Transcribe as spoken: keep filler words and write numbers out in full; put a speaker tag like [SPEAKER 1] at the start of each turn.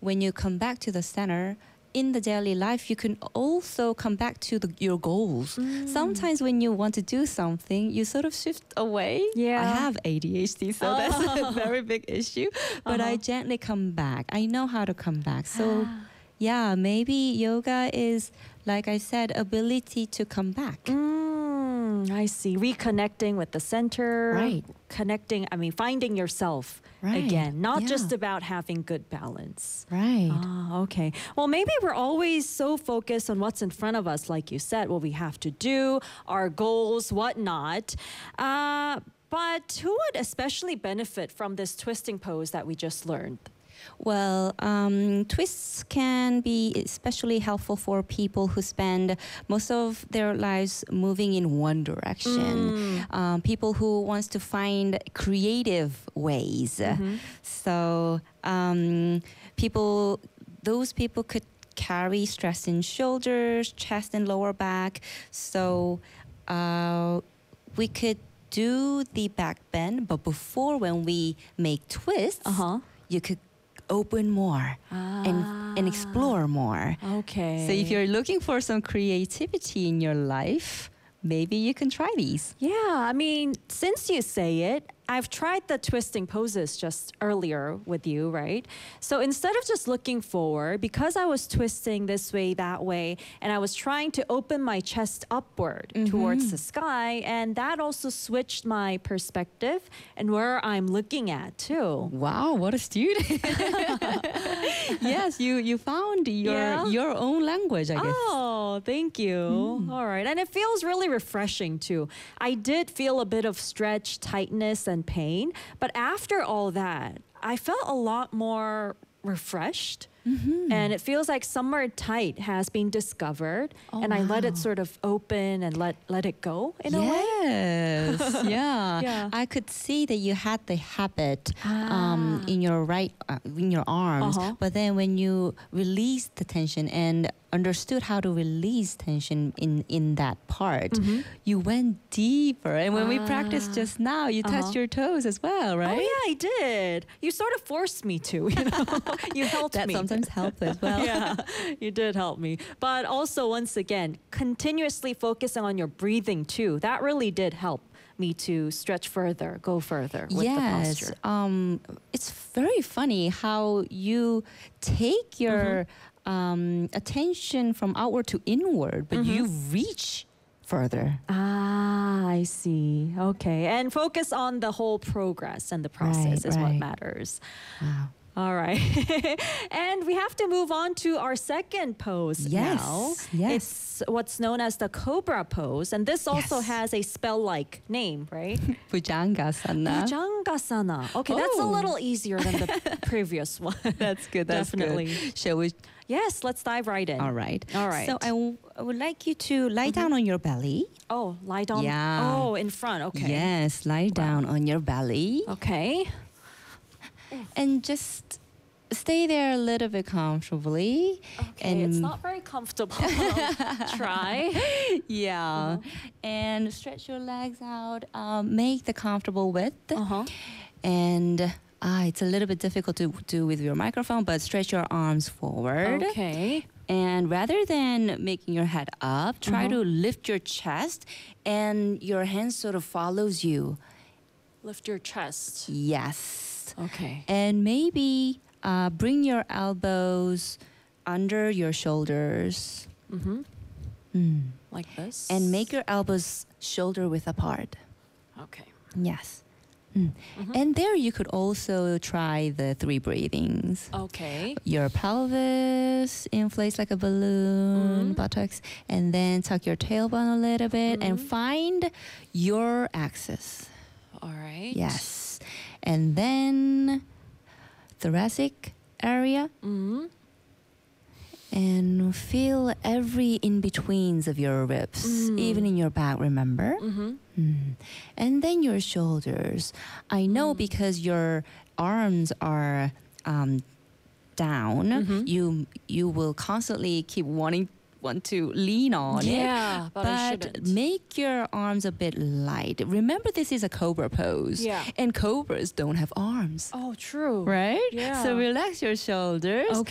[SPEAKER 1] when you come back to the center, in the daily life, you can also come back to the, your goals. Mm. Sometimes when you want to do something, you sort of shift away.
[SPEAKER 2] Yeah.
[SPEAKER 1] I have A D H D, so oh. that's a very big issue. But uh-huh. I gently come back. I know how to come back. So yeah, maybe yoga is, like I said, ability to come back.
[SPEAKER 2] Mm, I see. Reconnecting with the center.
[SPEAKER 1] Right.
[SPEAKER 2] Connecting, I mean, finding yourself right. again. Not yeah. just about having good balance.
[SPEAKER 1] Right.
[SPEAKER 2] Ah, okay. Well, maybe we're always so focused on what's in front of us, like you said, what we have to do, our goals, whatnot. Uh, but who would especially benefit from this twisting pose that we just learned?
[SPEAKER 1] Well, um, twists can be especially helpful for people who spend most of their lives moving in one direction. Mm. Um, people who wants to find creative ways. Mm-hmm. So um, people, those people could carry stress in shoulders, chest, and lower back. So uh, we could do the back bend, but before when we make twists, uh-huh. you could open more ah. and, and explore more.
[SPEAKER 2] Okay.
[SPEAKER 1] So if you're looking for some creativity in your life, maybe you can try these.
[SPEAKER 2] Yeah, I mean, since you say it, I've tried the twisting poses just earlier with you, right? So instead of just looking forward, because I was twisting this way, that way, and I was trying to open my chest upward mm-hmm. towards the sky, and that also switched my perspective and where I'm looking at too.
[SPEAKER 1] Wow, what a student. Yes, you, you found your, yeah. your own language, I guess.
[SPEAKER 2] Oh, thank you. Mm. All right. And it feels really refreshing too. I did feel a bit of stretch, tightness, and pain. But after all that, I felt a lot more refreshed. Mm-hmm. And it feels like somewhere tight has been discovered. Oh, and I wow. let it sort of open and let, let it go in
[SPEAKER 1] yes.
[SPEAKER 2] a way.
[SPEAKER 1] Yes, yeah.
[SPEAKER 2] yeah.
[SPEAKER 1] I could see that you had the habit
[SPEAKER 2] ah.
[SPEAKER 1] um, in your right, uh, in your arms.
[SPEAKER 2] Uh-huh.
[SPEAKER 1] But then when you released the tension and understood how to release tension in, in that part, mm-hmm. you went deeper. And when ah. we practiced just now, you uh-huh. touched your toes as well, right?
[SPEAKER 2] Oh, yeah, I did. You sort of forced me to, you know. You helped
[SPEAKER 1] that
[SPEAKER 2] me.
[SPEAKER 1] That sometimes helps as well.
[SPEAKER 2] Yeah, you did help me. But also, once again, continuously focusing on your breathing too. That really did help me to stretch further, go further with
[SPEAKER 1] yes,
[SPEAKER 2] the posture.
[SPEAKER 1] Um, it's very funny how you take your mm-hmm. um, attention from outward to inward, but mm-hmm. you reach further.
[SPEAKER 2] Ah, I see. Okay. And focus on the whole progress and the process
[SPEAKER 1] right,
[SPEAKER 2] is
[SPEAKER 1] right.
[SPEAKER 2] what matters.
[SPEAKER 1] Wow.
[SPEAKER 2] All right. And we have to move on to our second pose
[SPEAKER 1] yes,
[SPEAKER 2] now.
[SPEAKER 1] Yes.
[SPEAKER 2] It's what's known as the cobra pose. And this also
[SPEAKER 1] yes.
[SPEAKER 2] has a spell-like name, right?
[SPEAKER 1] Bhujangasana.
[SPEAKER 2] Bhujangasana. Okay, oh. that's a little easier than the previous one.
[SPEAKER 1] That's good. That's
[SPEAKER 2] Definitely.
[SPEAKER 1] Good. Shall we?
[SPEAKER 2] Yes, let's dive right in.
[SPEAKER 1] All right.
[SPEAKER 2] All right.
[SPEAKER 1] So I, w- I would like you to lie mm-hmm. down on your belly.
[SPEAKER 2] Oh, lie down.
[SPEAKER 1] Yeah.
[SPEAKER 2] Oh, in front. Okay.
[SPEAKER 1] Yes, lie down wow. on your belly.
[SPEAKER 2] Okay.
[SPEAKER 1] And just stay there a little bit comfortably.
[SPEAKER 2] Okay,
[SPEAKER 1] and
[SPEAKER 2] it's not very comfortable. Try.
[SPEAKER 1] Yeah. Uh-huh. And stretch your legs out. Um, make the comfortable width.
[SPEAKER 2] Uh-huh.
[SPEAKER 1] And ah, it's a little bit difficult to do with your microphone, but stretch your arms forward.
[SPEAKER 2] Okay.
[SPEAKER 1] And rather than making your head up, try uh-huh. to lift your chest and your hand sort of follows you.
[SPEAKER 2] Lift your chest.
[SPEAKER 1] Yes.
[SPEAKER 2] Okay.
[SPEAKER 1] And maybe uh, bring your elbows under your shoulders.
[SPEAKER 2] Mm-hmm.
[SPEAKER 1] Mm.
[SPEAKER 2] Like this.
[SPEAKER 1] And make your elbows shoulder width apart.
[SPEAKER 2] Okay.
[SPEAKER 1] Yes. Mm. Mm-hmm. And there you could also try the three breathings.
[SPEAKER 2] Okay.
[SPEAKER 1] Your pelvis inflates like a balloon, mm-hmm. buttocks, and then tuck your tailbone a little bit mm-hmm. and find your axis.
[SPEAKER 2] All right.
[SPEAKER 1] Yes. And then thoracic area.
[SPEAKER 2] Mm-hmm.
[SPEAKER 1] And feel every in-betweens of your ribs, mm. even in your back, remember?
[SPEAKER 2] Mm-hmm.
[SPEAKER 1] Mm. And then your shoulders. I know mm. because your arms are um, down, mm-hmm. you you will constantly keep wanting want to lean on
[SPEAKER 2] yeah,
[SPEAKER 1] it.
[SPEAKER 2] Yeah, but, I
[SPEAKER 1] but
[SPEAKER 2] shouldn't.
[SPEAKER 1] Make your arms a bit light. Remember, this is a cobra pose.
[SPEAKER 2] Yeah.
[SPEAKER 1] And cobras don't have arms.
[SPEAKER 2] Oh, true.
[SPEAKER 1] Right?
[SPEAKER 2] Yeah.
[SPEAKER 1] So relax your shoulders.